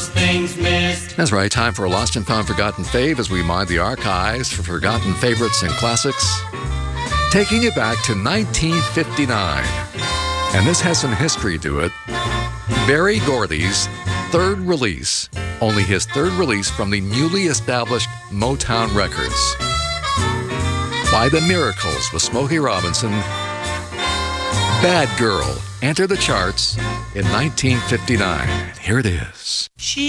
those things missed. That's right, time for a Lost and Found Forgotten Fave as we mine the archives for forgotten favorites and classics. Taking you back to 1959. And this has some history to it. Berry Gordy's third release, only his third release from the newly established Motown Records. By the Miracles with Smokey Robinson, Bad Girl entered the charts in 1959. Here it is.